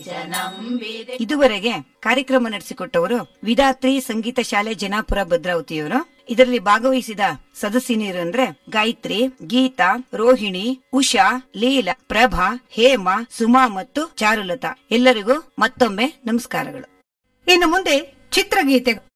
ಇದುವರೆಗೆ ಕಾರ್ಯಕ್ರಮ ನಡೆಸಿಕೊಟ್ಟವರು ವಿಧಾತ್ರಿ ಸಂಗೀತ ಶಾಲೆ ಜನಾಪುರ ಭದ್ರಾವತಿಯವರು. ಇದರಲ್ಲಿ ಭಾಗವಹಿಸಿದ ಸದಸ್ಯನಿಯರು ಅಂದ್ರೆ ಗಾಯತ್ರಿ, ಗೀತಾ, ರೋಹಿಣಿ, ಉಷಾ, ಲೀಲಾ, ಪ್ರಭಾ, ಹೇಮಾ, ಸುಮಾ ಮತ್ತು ಚಾರುಲತಾ. ಎಲ್ಲರಿಗೂ ಮತ್ತೊಮ್ಮೆ ನಮಸ್ಕಾರಗಳು. ಇನ್ನು ಮುಂದೆ ಚಿತ್ರಗೀತೆ